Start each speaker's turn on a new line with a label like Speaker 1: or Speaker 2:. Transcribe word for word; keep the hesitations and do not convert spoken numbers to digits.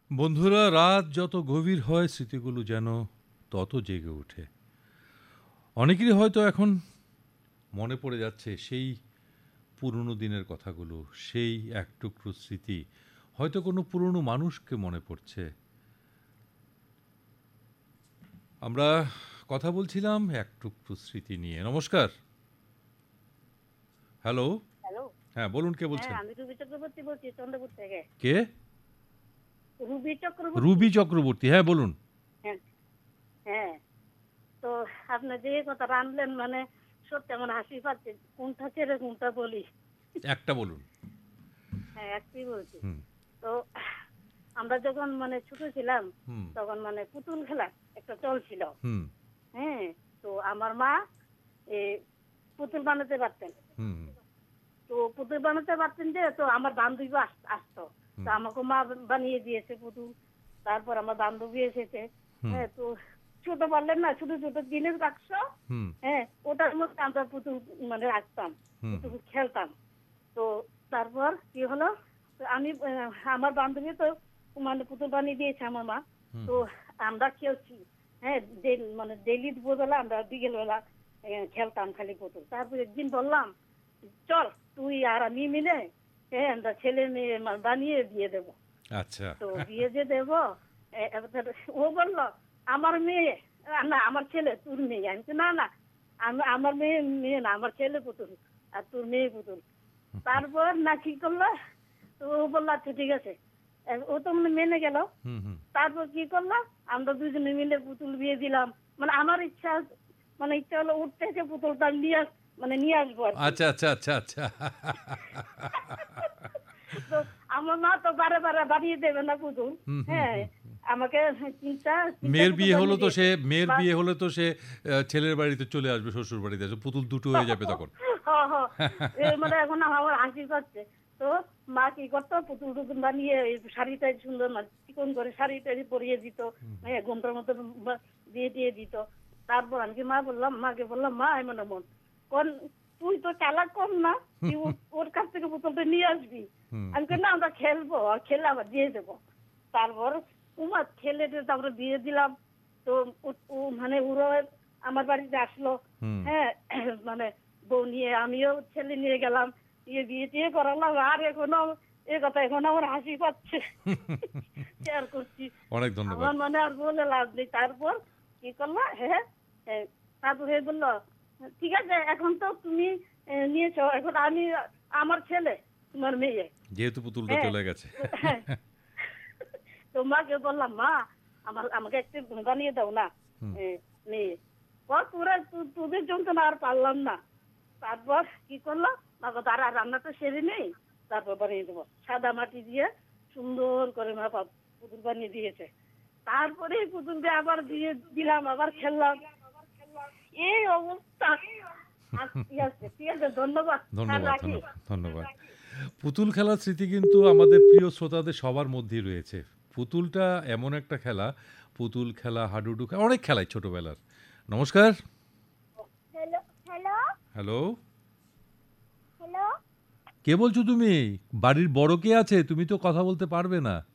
Speaker 1: বন্ধুরা, রাত যত গভীর হয় স্মৃতিগুলো যেন তত জেগে ওঠে। অনেকেরই হয়তো এখন মনে পড়ে যাচ্ছে সেই পুরনো দিনের কথাগুলো, সেই এক টুকরো স্মৃতি। হয়তো কোনো পুরনো মানুষকে মনে পড়ছে। আমরা কথা বলছিলাম এক টুকরো স্মৃতি নিয়ে। নমস্কার। হ্যালো।
Speaker 2: হ্যালো।
Speaker 1: হ্যাঁ, বলুন, কে
Speaker 2: হ্যাঁ,
Speaker 1: বলছেন?
Speaker 2: আমি রুবি চক্রবর্তী বলছি চন্দ্রপুর থেকে।
Speaker 1: কে?
Speaker 2: রুবি চক্রবর্তী।
Speaker 1: রুবি চক্রবর্তী, হ্যাঁ বলুন।
Speaker 2: হ্যাঁ, হ্যাঁ। তো আপনি যে কথাটা আনলেন মানে সত্যি আমার হাসি পাচ্ছে। কোনটা ছেড়ে কোনটা বলি।
Speaker 1: একটা বলুন।
Speaker 2: হ্যাঁ, একটাই বলছি।
Speaker 1: হুম
Speaker 2: তো আমরা যখন মানে ছোট ছিলাম
Speaker 1: হুম
Speaker 2: তখন মানে পুতুল খেলা একটা চল ছিল।
Speaker 1: হুম
Speaker 2: হ্যাঁ, তো আমার মা এ পুতুল বানাতে পারতেন।
Speaker 1: হুম
Speaker 2: তো পুতুল বানাতে পারতেন যে, তো আমার বান্ধবী আস- আসতো। তো
Speaker 1: হুম
Speaker 2: আমাকে মা বানিয়ে দিয়েছে পুতুল। তারপর আমার বান্ধবী এসেছে।
Speaker 1: হুম
Speaker 2: হ্যাঁ, তো ছোট বললেন না ছোট ছোট জিনিস বাক্স।
Speaker 1: হুম
Speaker 2: হ্যাঁ, ওটার মধ্যে আমরা পুতুল মানে রাখতাম,
Speaker 1: হুম
Speaker 2: পুতুল খেলতাম। তো তারপর কি হলো, তো আমি আহ, আমার বান্ধবী তো মানে পুতুল বানিয়ে দিয়েছে আমার মা।
Speaker 1: হুম
Speaker 2: তো আমরা খেলছি। হ্যাঁ, ডে- মানে ডেলি দুপুরবেলা আমরা বিকেলবেলা আহ, খেলতাম খালি পুতুল। তারপর একদিন বললাম, চল তুই আর আমি মিলে হ্যাঁ আমরা ছেলে মেয়ে মা- বানিয়ে বিয়ে দেবো।
Speaker 1: আচ্ছা।
Speaker 2: তো বিয়ে যে দেবো, এ, এবার ও বললো আমার মেয়ে, আ, না আমার ছেলে তোর মেয়ে। আমি বলছি, না না আমি আমার মেয়ে মেয়ে না, আমার ছেলে পুতুল আর তোর মেয়ে পুতুল। তারপর না কি করলো, তো ও বললো আচ্ছা ঠিক আছে। এ, ও তো মানে মেনে গেল।
Speaker 1: হুম হুম
Speaker 2: তারপর কি করলাম, আমরা দুজনে মিলে পুতুল বিয়ে দিলাম। মানে আমার ইচ্ছা, মানে ইচ্ছা হলো উঠতে এসে পুতুলটা নিয়ে আস- মানে নিয়ে আসবো আর কি।
Speaker 1: আচ্ছা আচ্ছা আচ্ছা আচ্ছা।
Speaker 2: তো আমার মা তো বারে বারে বানিয়ে দেবে না পুতুল।
Speaker 1: হুম হুম
Speaker 2: হ্যাঁ,
Speaker 1: হুম
Speaker 2: আমাকে তিনটা তিনটা
Speaker 1: মেয়ের
Speaker 2: পুতুল
Speaker 1: বিয়ে হলো
Speaker 2: বানিয়ে
Speaker 1: তো সে
Speaker 2: দিয়েছে।
Speaker 1: মেয়ের
Speaker 2: বা
Speaker 1: বিয়ে হলে তো সে আহ, ছেলের বাড়িতে চলে আসবে, শ্বশুর বাড়িতে আসবে, পুতুল দুটো হয়ে যাবে তখন।
Speaker 2: হ, হ। এ মানে এখন আমার হাসি পাচ্ছে। তো মা কি করতো, পুতুল টুতুল বানিয়ে এই শাড়িটা সুন্দর মানে চিকন করে শাড়ি টাড়ি পরিয়ে দিত। হ্যাঁ, ঘুমটার মতো বা- দিয়ে দিয়ে দিত। তারপর আমি মা বললাম, মাকে বললাম, মা এমন এমন কোন, তুই তো চালাক কম না, তুই ও- ওর কাছ থেকে পুতুলটা নিয়ে আসবি।
Speaker 1: হুম
Speaker 2: আমি কই, না আমরা খেলবো, আর খেলে আবার দিয়ে দেবো। তারপর উমা খেলে দিয়ে তারপরে দিয়ে দিলাম। তো ও- ও মানে ওরা আমার বাড়িতে আসলো।
Speaker 1: হুম
Speaker 2: হ্যাঁ, মানে বউ নিয়ে আমিও ছেলে নিয়ে গেলাম, দিয়ে বিয়ে টিয়ে করালাম। আর এখনো এ কথা এখন আমার হাসি পাচ্ছে শেয়ার করছি।
Speaker 1: অনেক ধন্যবাদ।
Speaker 2: আমার মানে আর বলে লাভ নেই। তারপর কি করলো, হ্যাঁ, হ্যাঁ, তারপর হয়ে বললো ঠিক আছে এখন তো তুমি আহ, নিয়েছো, এখন আমি আমার ছেলে তোমার মেয়ে।
Speaker 1: যেহেতু পুতুলটা
Speaker 2: হ্যাঁ,
Speaker 1: চলে গেছে।
Speaker 2: তো হ্যাঁ, তো মাকে বললাম, মা আমার আমাকে একটু বানিয়ে দাও না
Speaker 1: হুম
Speaker 2: এ, মেয়ে। ও তোরা তু- তোদের যন্ত্রণা আর পারলাম না। তারপর কি করলো, মাকে তারা রান্নাটা সেরে নেই, তারপর বানিয়ে দেবো। সাদা মাটি দিয়ে সুন্দর করে মা পা- পুতুল বানিয়ে দিয়েছে। তারপরে পুতুল দিয়ে আবার দিয়ে দিলাম, আবার খেললাম। এই অবস্থা। আচ্ছা, ঠিক আছে ঠিক আছে, ধন্যবাদ। আর
Speaker 1: ধন্যবাদ
Speaker 2: রাখি।
Speaker 1: ধন্যবাদ ধন্যবাদ। পুতুল খেলার স্মৃতি কিন্তু আমাদের প্রিয় শ্রোতাদের সবার মধ্যেই রয়েছে। পুতুলটা এমন একটা খেলা, পুতুল খেলা, হাডুডু খেলা, অনেক খেলাই ছোটবেলার। নমস্কার।
Speaker 2: Hello hello
Speaker 1: hello.
Speaker 2: হ্যালো।
Speaker 1: কে বলছো তুমি? বাড়ির বড় কে আছে? তুমি তো কথা বলতে পারবে না।